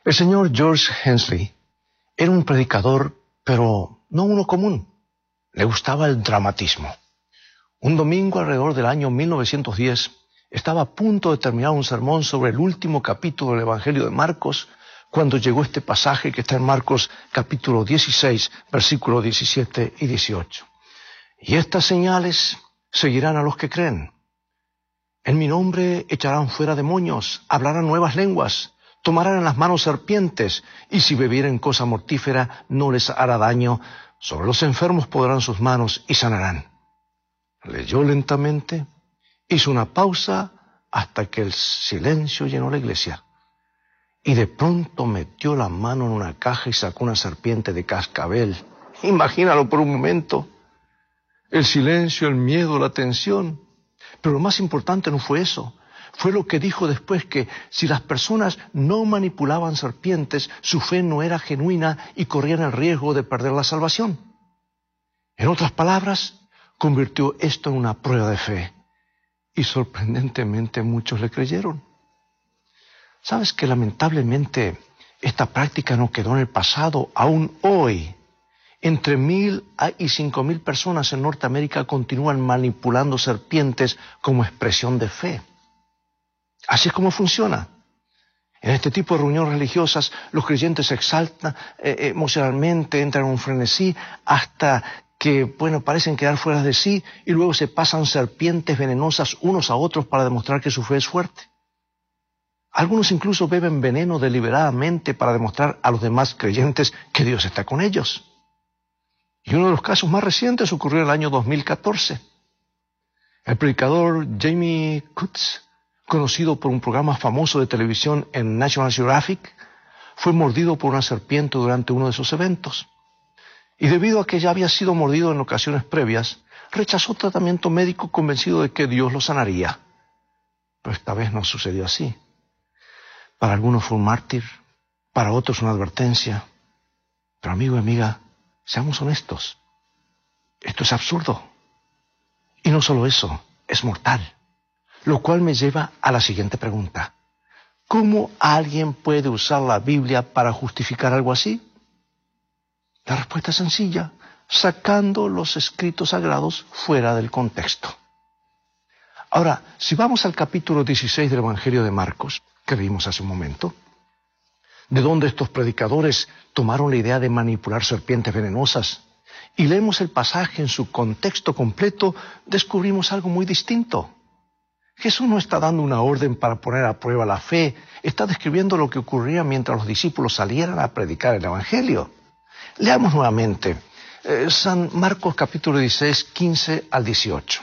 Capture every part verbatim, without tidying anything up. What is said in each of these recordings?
El señor George Hensley era un predicador, pero no uno común. Le gustaba el dramatismo. Un domingo alrededor del año mil novecientos diez, estaba a punto de terminar un sermón sobre el último capítulo del Evangelio de Marcos, cuando llegó este pasaje que está en Marcos capítulo dieciséis, versículos diecisiete y dieciocho. Y estas señales seguirán a los que creen. En mi nombre echarán fuera demonios, hablarán nuevas lenguas, tomarán en las manos serpientes, y si bebieren cosa mortífera no les hará daño. Sobre los enfermos podrán sus manos y sanarán. Leyó lentamente, hizo una pausa hasta que el silencio llenó la iglesia. Y de pronto metió la mano en una caja y sacó una serpiente de cascabel. Imagínalo por un momento. El silencio, el miedo, la tensión. Pero lo más importante no fue eso. Fue lo que dijo después, que si las personas no manipulaban serpientes, su fe no era genuina y corrían el riesgo de perder la salvación. En otras palabras, convirtió esto en una prueba de fe. Y sorprendentemente muchos le creyeron. ¿Sabes que lamentablemente esta práctica no quedó en el pasado? Aún hoy, entre mil y cinco mil personas en Norteamérica continúan manipulando serpientes como expresión de fe. Así es como funciona. En este tipo de reuniones religiosas, los creyentes se exaltan eh, emocionalmente, entran en un frenesí, hasta que, bueno, parecen quedar fuera de sí, y luego se pasan serpientes venenosas unos a otros para demostrar que su fe es fuerte. Algunos incluso beben veneno deliberadamente para demostrar a los demás creyentes que Dios está con ellos. Y uno de los casos más recientes ocurrió en el año dos mil catorce. El predicador Jamie Kutz, conocido por un programa famoso de televisión en National Geographic, fue mordido por una serpiente durante uno de esos eventos. Y debido a que ya había sido mordido en ocasiones previas, rechazó tratamiento médico convencido de que Dios lo sanaría. Pero esta vez no sucedió así. Para algunos fue un mártir, para otros una advertencia. Pero amigo y amiga, seamos honestos. Esto es absurdo. Y no solo eso, es mortal. Lo cual me lleva a la siguiente pregunta. ¿Cómo alguien puede usar la Biblia para justificar algo así? La respuesta es sencilla, sacando los escritos sagrados fuera del contexto. Ahora, si vamos al capítulo dieciséis del Evangelio de Marcos, que vimos hace un momento, de donde estos predicadores tomaron la idea de manipular serpientes venenosas, y leemos el pasaje en su contexto completo, descubrimos algo muy distinto. Jesús no está dando una orden para poner a prueba la fe, está describiendo lo que ocurría mientras los discípulos salieran a predicar el Evangelio. Leamos nuevamente eh, San Marcos capítulo dieciséis, quince al dieciocho.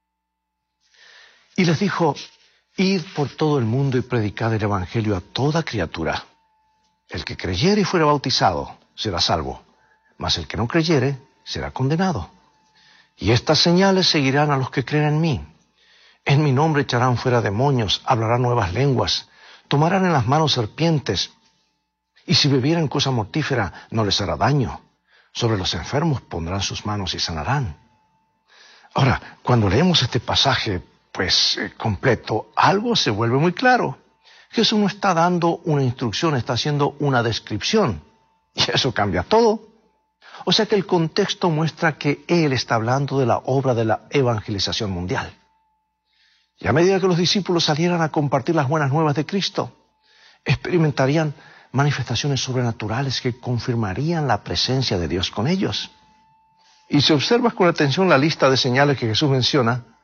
Y les dijo: id por todo el mundo y predicad el Evangelio a toda criatura. El que creyere y fuere bautizado será salvo, mas el que no creyere será condenado. Y estas señales seguirán a los que creen en mí. En mi nombre echarán fuera demonios, hablarán nuevas lenguas, tomarán en las manos serpientes, y si bebieren cosa mortífera no les hará daño. Sobre los enfermos pondrán sus manos y sanarán. Ahora, cuando leemos este pasaje, pues, eh, completo, algo se vuelve muy claro. Jesús no está dando una instrucción, está haciendo una descripción. Y eso cambia todo. O sea que el contexto muestra que Él está hablando de la obra de la evangelización mundial. Y a medida que los discípulos salieran a compartir las buenas nuevas de Cristo, experimentarían manifestaciones sobrenaturales que confirmarían la presencia de Dios con ellos. Y si observas con atención la lista de señales que Jesús menciona,